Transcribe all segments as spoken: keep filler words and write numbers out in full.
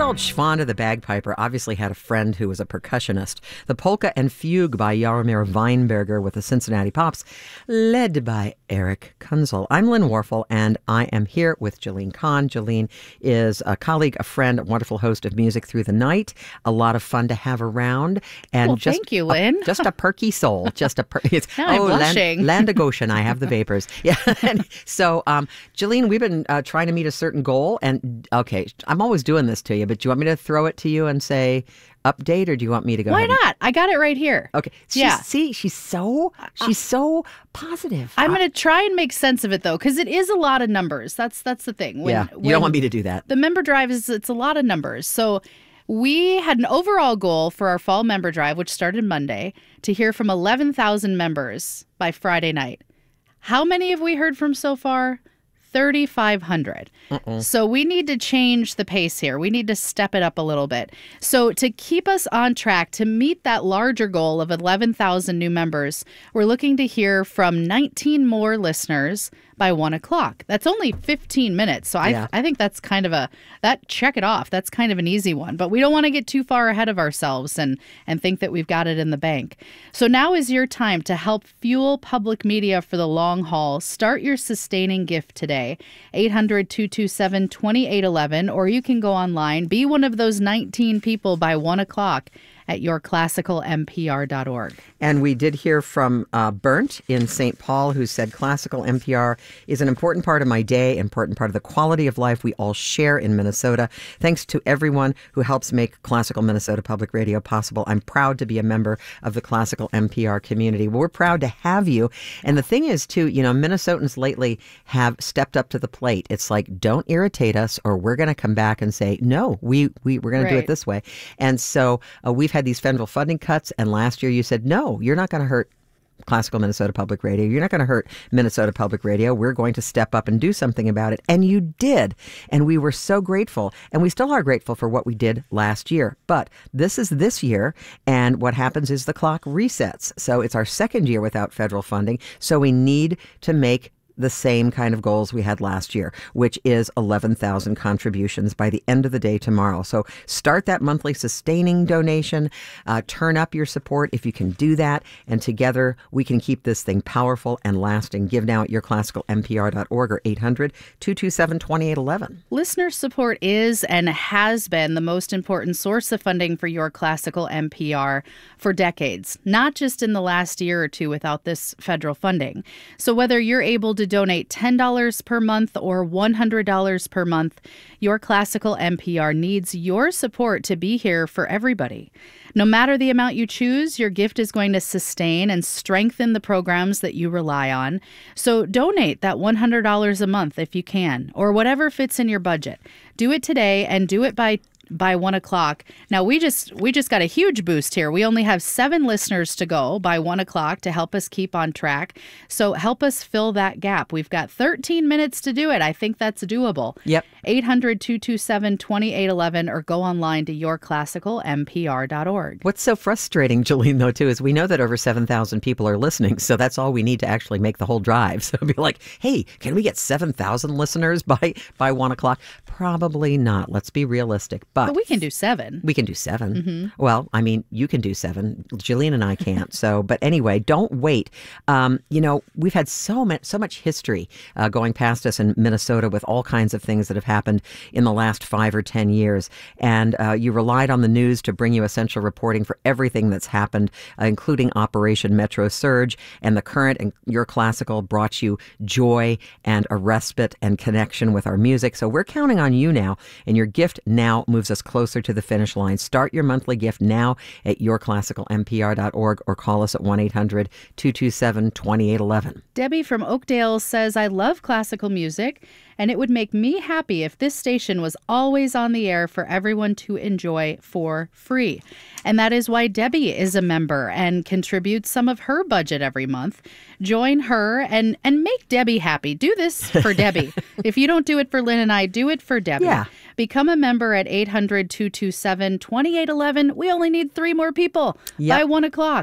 Welch, Fonda the Bagpiper, obviously had a friend who was a percussionist. The Polka and Fugue by Jaromir Weinberger with the Cincinnati Pops, led by Eric Kunzel. I'm Lynn Warfel, and I am here with Jolene Kahn. Jolene is a colleague, a friend, a wonderful host of Music Through the Night. A lot of fun to have around. And well, just thank you, Lynn. A, just a perky soul. Just a per- it's, now I'm oh, blushing. Land, land of Goshen, I have the vapors. Yeah. And so, um, Jolene, we've been uh, trying to meet a certain goal. And, okay, I'm always doing this to you, but do you want me to throw it to you and say update, or do you want me to go Why ahead and- not? I got it right here. Okay. She's, Yeah. See, she's so, she's so positive. I'm I- going to try and make sense of it, though, because it is a lot of numbers. That's that's the thing. When, yeah. You when don't want me to do that. The member drive is it's a lot of numbers. So we had an overall goal for our fall member drive, which started Monday, to hear from eleven thousand members by Friday night. How many have we heard from so far? thirty-five hundred. Uh-uh. So we need to change the pace here. We need to step it up a little bit. So to keep us on track to meet that larger goal of eleven thousand new members, we're looking to hear from nineteen more listeners by one o'clock. That's only fifteen minutes. So I, Yeah. I think that's kind of a, that check it off. That's kind of an easy one. But we don't want to get too far ahead of ourselves and, and think that we've got it in the bank. So now is your time to help fuel public media for the long haul. Start your sustaining gift today. eight hundred, two two seven, two eight one one, or you can go online. Be one of those nineteen people by one o'clock at your classical m p r dot org. And we did hear from uh, Bernd in Saint Paul, who said Classical M P R is an important part of my day, important part of the quality of life we all share in Minnesota. Thanks to everyone who helps make Classical Minnesota Public Radio possible. I'm proud to be a member of the Classical M P R community. We're proud to have you. And the thing is, too, you know, Minnesotans lately have stepped up to the plate. It's like, don't irritate us, or we're going to come back and say, no, we, we, we're going to do Right. it this way. And so uh, we've had these federal funding cuts, and last year you said, no, you're not going to hurt Classical Minnesota Public Radio. You're not going to hurt Minnesota Public Radio. We're going to step up and do something about it. And you did. And we were so grateful. And we still are grateful for what we did last year. But this is this year. And what happens is the clock resets. So it's our second year without federal funding. So we need to make the same kind of goals we had last year, which is eleven thousand contributions by the end of the day tomorrow. So start that monthly sustaining donation, uh, turn up your support if you can do that, and together we can keep this thing powerful and lasting. Give now at your classical m p r dot org or eight hundred, two two seven, two eight one one. Listener support is and has been the most important source of funding for your classical M P R for decades, not just in the last year or two without this federal funding. So whether you're able to donate ten dollars per month or one hundred dollars per month, your classical M P R needs your support to be here for everybody. No matter the amount you choose, your gift is going to sustain and strengthen the programs that you rely on. So donate that one hundred dollars a month if you can, or whatever fits in your budget. Do it today and do it by by one o'clock. Now, we just we just got a huge boost here. We only have seven listeners to go by one o'clock to help us keep on track. So help us fill that gap. We've got thirteen minutes to do it. I think that's doable. Yep. eight hundred, two two seven, two eight one one or go online to your classical m p r dot org. What's so frustrating, Jolene, though, too, is we know that over seven thousand people are listening. So that's all we need to actually make the whole drive. So it'd be like, hey, can we get seven thousand listeners by, by one o'clock? Probably not. Let's be realistic. But, But we can do seven. We can do seven. Mm-hmm. Well, I mean, you can do seven. Jillian and I can't. So, but anyway, don't wait. Um, you know, we've had so much, so much history uh, going past us in Minnesota with all kinds of things that have happened in the last five or ten years. And uh, you relied on the news to bring you essential reporting for everything that's happened, uh, including Operation Metro Surge. And the current and your classical brought you joy and a respite and connection with our music. So we're counting on you now. And your gift now moves us closer to the finish line. Start your monthly gift now at your classical m p r dot org or call us at one eight hundred, two two seven, two eight one one. Debbie from Oakdale says, I love classical music, and it would make me happy if this station was always on the air for everyone to enjoy for free. And that is why Debbie is a member and contributes some of her budget every month. Join her and, and make Debbie happy. Do this for Debbie. If you don't do it for Lynn and I, do it for Debbie. Yeah. Become a member at eight hundred, two two seven, two eight one one. We only need three more people Yep. by one o'clock.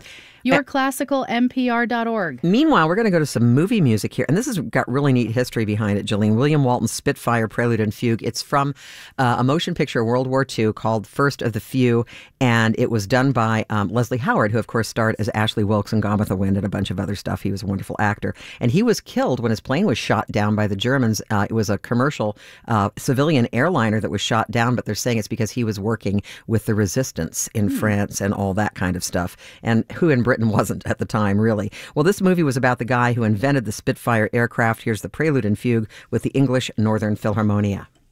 your classical n p r dot org. Meanwhile, we're going to go to some movie music here. And this has got really neat history behind it, Jolene. William Walton's Spitfire Prelude and Fugue. It's from uh, a motion picture, World War Two, called First of the Few. And it was done by um, Leslie Howard, who, of course, starred as Ashley Wilkes in Gone with the Wind and a bunch of other stuff. He was a wonderful actor. And he was killed when his plane was shot down by the Germans. Uh, it was a commercial uh, civilian airliner that was shot down, but they're saying it's because he was working with the resistance in mm. France and all that kind of stuff. And who in Britain wasn't at the time, really? Well, this movie was about the guy who invented the Spitfire aircraft. Here's the Prelude and Fugue with the English Northern Philharmonia.